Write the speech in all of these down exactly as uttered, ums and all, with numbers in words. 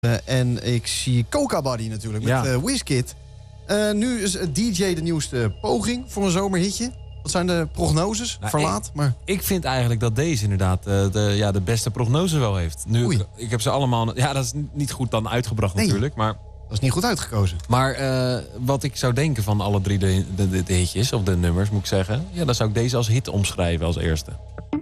Uh, en ik zie Coca Buddy natuurlijk met ja. uh, Wizkid. Uh, nu is D J de nieuwste poging voor een zomerhitje. Wat zijn de prognoses? Nou, Verlaat, ik, maar... ik vind eigenlijk dat deze inderdaad uh, de, ja, de beste prognose wel heeft. Nu, ik, ik heb ze allemaal... Ja, dat is niet goed dan uitgebracht nee, natuurlijk, maar... Dat is niet goed uitgekozen. Maar uh, wat ik zou denken van alle drie de, de, de, de hitjes, of de nummers moet ik zeggen... Ja, dan zou ik deze als hit omschrijven als eerste.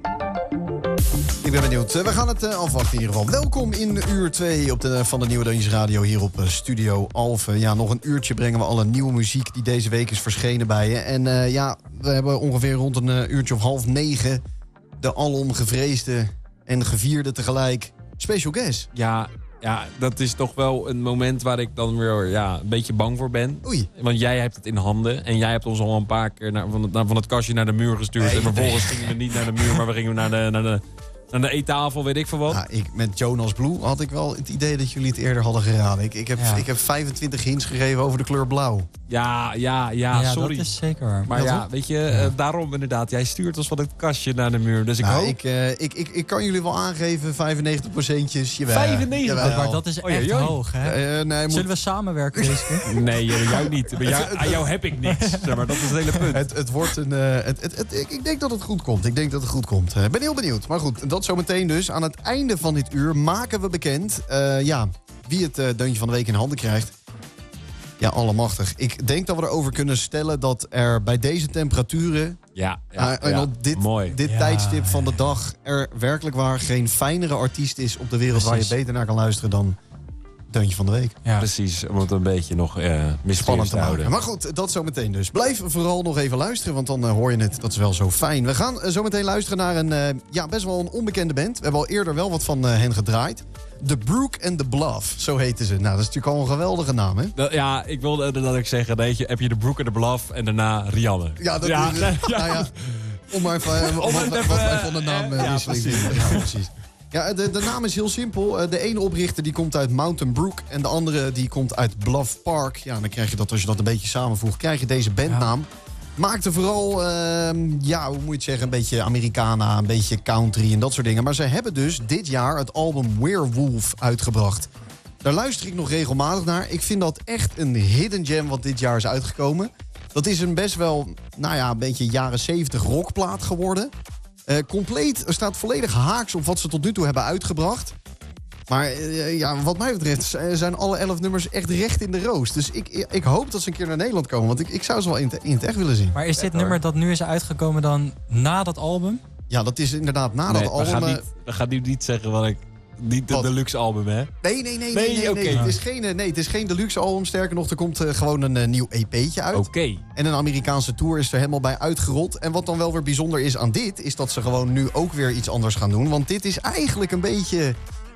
Ik ben benieuwd. We gaan het uh, afwachten in ieder geval. Welkom in uur twee op de, van de Nieuwe Deuntjes Radio hier op uh, Studio Alphen. Ja, nog een uurtje brengen we alle nieuwe muziek die deze week is verschenen bij je. En uh, ja, we hebben ongeveer rond een uh, uurtje of half negen... de alom gevreesde en gevierde tegelijk special guest. Ja, ja, dat is toch wel een moment waar ik dan weer ja, een beetje bang voor ben. Oei. Want jij hebt het in handen en jij hebt ons al een paar keer naar, van, het, naar, van het kastje naar de muur gestuurd. Nee, en vervolgens nee. gingen we niet naar de muur, maar we gingen naar de... Naar de Aan de eettafel, weet ik veel wat. Ja, ik, met Jonas Blue had ik wel het idee dat jullie het eerder hadden geraden. Ik, ik, heb, ja. ik heb vijfentwintig hints gegeven over de kleur blauw. Ja, ja, ja, ja sorry. dat is zeker waar. Maar ja, weet je, ja. Uh, daarom inderdaad. Jij stuurt ons van het kastje naar de muur. Dus ik nou, hoop... Ik, uh, ik, ik, ik kan jullie wel aangeven, vijfennegentig procentjes. vijfennegentig? Jawel. Maar dat is echt oh, hoog, hè? Uh, nee, moet... Zullen we samenwerken deze keer? Nee, jou niet. Bij jou, aan jou heb ik niks. Zeg maar, dat is het hele punt. Het, het wordt een... Uh, het, het, het, ik, ik denk dat het goed komt. Ik denk dat het goed komt. Ik uh, ben heel benieuwd. Maar goed, dat zometeen dus. Aan het einde van dit uur maken we bekend... Uh, ja, wie het uh, deuntje van de week in handen krijgt. Ja, allemachtig. Ik denk dat we erover kunnen stellen dat er bij deze temperaturen... Ja, ja, uh, en ja, op dit, mooi. dit ja, tijdstip van de ja. dag... er werkelijk waar geen fijnere artiest is op de wereld... Precies. waar je beter naar kan luisteren dan deuntje van de week. Ja. Precies, om het een beetje nog uh, spannend te houden. maken. Maar goed, dat zometeen dus. Blijf vooral nog even luisteren, want dan uh, hoor je het. Dat is wel zo fijn. We gaan uh, zometeen luisteren naar een uh, ja, best wel een onbekende band. We hebben al eerder wel wat van uh, hen gedraaid. The Brook and the Bluff, zo heten ze. Nou, dat is natuurlijk al een geweldige naam, hè? Dat, ja, ik wilde dat ik zeggen, weet je, heb je de Brook and the Bluff en daarna Rianne. Ja, dat ja, is... nee, ja. Nou ja, om maar even, om om even, even, even, even van de naam uh, ja, wisseling. precies. Ja, precies. Ja, de, de naam is heel simpel. De ene oprichter die komt uit Mountain Brook en de andere die komt uit Bluff Park. Ja, dan krijg je dat, als je dat een beetje samenvoegt, krijg je deze bandnaam. Ja. Maakte vooral, uh, ja, hoe moet je het zeggen, een beetje Americana, een beetje country en dat soort dingen. Maar ze hebben dus dit jaar het album Werewolf uitgebracht. Daar luister ik nog regelmatig naar. Ik vind dat echt een hidden gem wat dit jaar is uitgekomen. Dat is een best wel, nou ja, een beetje jaren zeventig rockplaat geworden. Uh, compleet, er staat volledig haaks op wat ze tot nu toe hebben uitgebracht. Maar uh, ja, wat mij betreft zijn alle elf nummers echt recht in de roos. Dus ik, ik hoop dat ze een keer naar Nederland komen. Want ik, ik zou ze wel in, te, in het echt willen zien. Maar is dit echt, nummer hoor. dat nu is uitgekomen dan na dat album? Ja, dat is inderdaad na nee, dat album. We gaan, niet, we gaan nu niet zeggen wat ik... Niet de deluxe album, hè? Nee, nee, nee. nee, nee, nee, okay. nee. Het is geen, nee, het is geen deluxe album. Sterker nog, er komt uh, gewoon een uh, nieuw E P'tje uit. Oké. Okay. En een Amerikaanse tour is er helemaal bij uitgerold. En wat dan wel weer bijzonder is aan dit... is dat ze gewoon nu ook weer iets anders gaan doen. Want dit is eigenlijk een beetje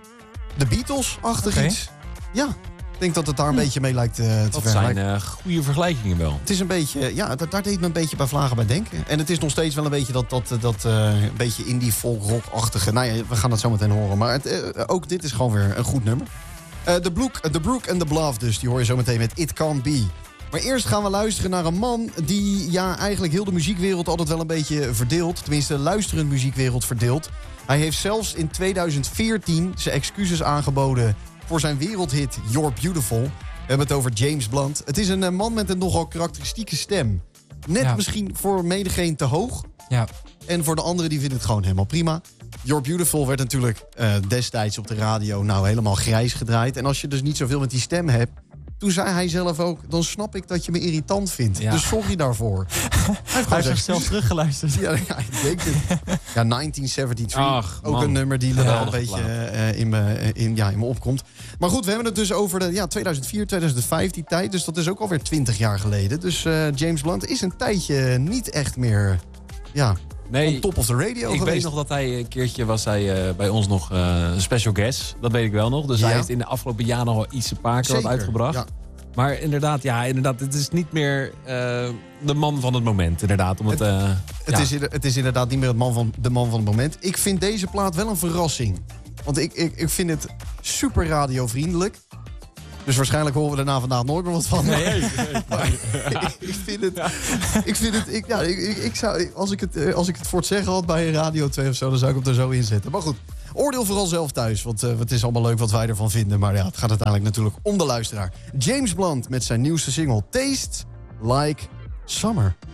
de Beatles-achtig okay. iets. Ja, ik denk dat het daar een hm. beetje mee lijkt uh, te dat vergelijken. Dat zijn uh, goede vergelijkingen wel. Het is een beetje, ja, daar, daar deed me een beetje bij Vlagen bij denken. En het is nog steeds wel een beetje dat, dat, dat uh, een beetje indie folk rock-achtige. Nou ja, we gaan dat zo meteen horen. Maar het, uh, ook dit is gewoon weer een goed nummer. Uh, The Brook, The Brook and the Bluff dus, die hoor je zo meteen met It Can't Be. Maar eerst gaan we luisteren naar een man die ja, eigenlijk heel de muziekwereld altijd wel een beetje verdeelt. Tenminste, de luisterend muziekwereld verdeelt. Hij heeft zelfs in tweeduizend veertien zijn excuses aangeboden voor zijn wereldhit You're Beautiful. We hebben het over James Blunt. Het is een uh, man met een nogal karakteristieke stem. Net ja. misschien voor menigeen te hoog. Ja. En voor de anderen die vinden het gewoon helemaal prima. You're Beautiful werd natuurlijk uh, destijds op de radio nou helemaal grijs gedraaid. En als je dus niet zoveel met die stem hebt... Toen zei hij zelf ook, dan snap ik dat je me irritant vindt. Ja. Dus sorry daarvoor. Hij heeft, hij heeft zichzelf teruggeluisterd. Ja, ja, ik denk het. Ja, negentien zevenentachtig. Ach, ook man. een nummer die er wel een beetje uh, in, me, in, ja, in me opkomt. Maar goed, we hebben het dus over de, ja, tweeduizend vier, tweeduizend vijf die tijd. Dus dat is ook alweer twintig jaar geleden. Dus uh, James Blunt is een tijdje niet echt meer... Ja, nee, op top of the radio ik geweest. weet nog dat hij een keertje was hij uh, bij ons nog uh, een special guest. Dat weet ik wel nog. Dus ja. hij heeft in de afgelopen jaren nog wel iets een paar keer wat uitgebracht. Ja. Maar inderdaad, ja, inderdaad, het is niet meer uh, de man van het moment, inderdaad. Om het, het, uh, het, ja. is, het is inderdaad niet meer het man van, de man van het moment. Ik vind deze plaat wel een verrassing. Want ik, ik, ik vind het super radiovriendelijk. Dus waarschijnlijk horen we daarna vandaag nooit meer wat van. Nee, nee, nee. Maar ik, ik vind het... Ja. Ik vind het... Ik, ja, ik, ik, ik zou, als, ik het als ik het voor het zeggen had bij Radio twee of zo... dan zou ik hem er zo in zetten. Maar goed, Oordeel vooral zelf thuis, want uh, het is allemaal leuk wat wij ervan vinden. Maar ja, het gaat uiteindelijk natuurlijk om de luisteraar. James Blunt met zijn nieuwste single Taste Like Summer.